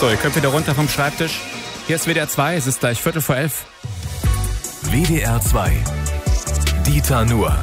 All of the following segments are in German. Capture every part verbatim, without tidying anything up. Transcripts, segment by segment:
So, ihr könnt wieder runter vom Schreibtisch. Hier ist W D R zwei, es ist gleich Viertel vor elf. W D R zwei. Dieter Nuhr.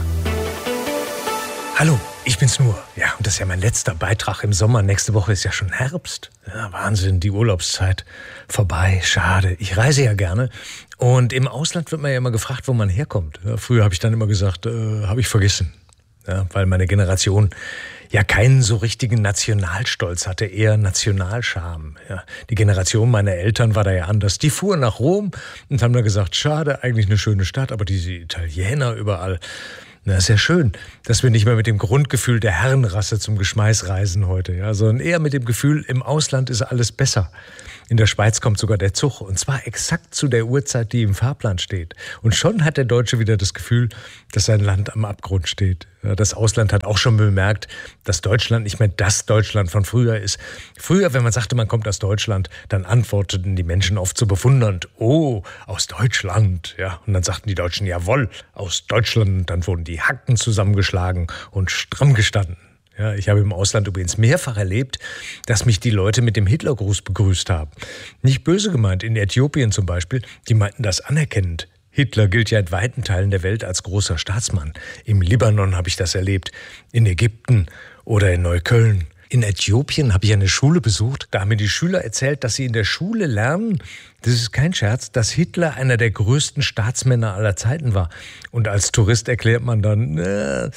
Hallo, ich bin's Nuhr. Ja, und das ist ja mein letzter Beitrag im Sommer. Nächste Woche ist ja schon Herbst. Ja, Wahnsinn, die Urlaubszeit vorbei. Schade. Ich reise ja gerne. Und im Ausland wird man ja immer gefragt, wo man herkommt. Ja, früher habe ich dann immer gesagt, äh, habe ich vergessen. Ja, weil meine Generation ja keinen so richtigen Nationalstolz hatte, eher Nationalscham. Ja, die Generation meiner Eltern war da ja anders. Die fuhren nach Rom und haben da gesagt, schade, eigentlich eine schöne Stadt, aber diese Italiener überall. Na, ist ja schön, dass wir nicht mehr mit dem Grundgefühl der Herrenrasse zum Geschmeiß reisen heute, ja, sondern eher mit dem Gefühl, im Ausland ist alles besser. In der Schweiz kommt sogar der Zug, und zwar exakt zu der Uhrzeit, die im Fahrplan steht. Und schon hat der Deutsche wieder das Gefühl, dass sein Land am Abgrund steht. Ja, das Ausland hat auch schon bemerkt, dass Deutschland nicht mehr das Deutschland von früher ist. Früher, wenn man sagte, man kommt aus Deutschland, dann antworteten die Menschen oft so bewundernd, oh, aus Deutschland. Ja, und dann sagten die Deutschen, jawohl, aus Deutschland. Dann wurden die Hacken zusammengeschlagen und stramm gestanden. Ja, ich habe im Ausland übrigens mehrfach erlebt, dass mich die Leute mit dem Hitlergruß begrüßt haben. Nicht böse gemeint, in Äthiopien zum Beispiel, die meinten das anerkennend. Hitler gilt ja in weiten Teilen der Welt als großer Staatsmann. Im Libanon habe ich das erlebt, in Ägypten oder in Neukölln. In Äthiopien habe ich eine Schule besucht. Da haben mir die Schüler erzählt, dass sie in der Schule lernen, das ist kein Scherz, dass Hitler einer der größten Staatsmänner aller Zeiten war. Und als Tourist erklärt man dann, äh,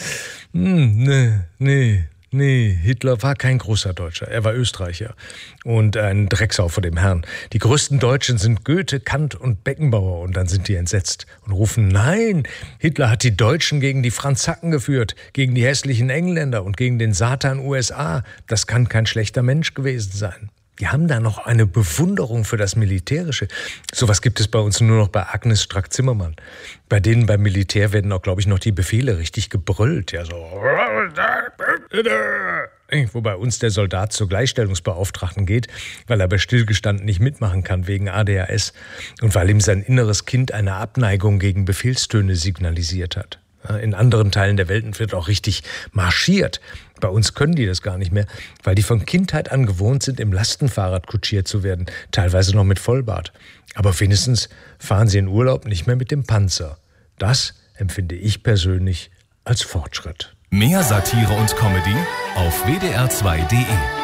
nee, nee, nee, Hitler war kein großer Deutscher, er war Österreicher und ein Drecksau vor dem Herrn. Die größten Deutschen sind Goethe, Kant und Beckenbauer, und dann sind die entsetzt und rufen, nein, Hitler hat die Deutschen gegen die Franzaken geführt, gegen die hässlichen Engländer und gegen den Satan U S A. Das kann kein schlechter Mensch gewesen sein. Die haben da noch eine Bewunderung für das Militärische. Sowas gibt es bei uns nur noch bei Agnes Strack-Zimmermann. Bei denen beim Militär werden auch, glaube ich, noch die Befehle richtig gebrüllt. Ja, so. Wo bei uns der Soldat zur Gleichstellungsbeauftragten geht, weil er bei Stillgestanden nicht mitmachen kann wegen A D H S und weil ihm sein inneres Kind eine Abneigung gegen Befehlstöne signalisiert hat. In anderen Teilen der Welt wird auch richtig marschiert. Bei uns können die das gar nicht mehr, weil die von Kindheit an gewohnt sind, im Lastenfahrrad kutschiert zu werden, teilweise noch mit Vollbart. Aber wenigstens fahren sie in Urlaub nicht mehr mit dem Panzer. Das empfinde ich persönlich als Fortschritt. Mehr Satire und Comedy auf W D R zwei punkt de.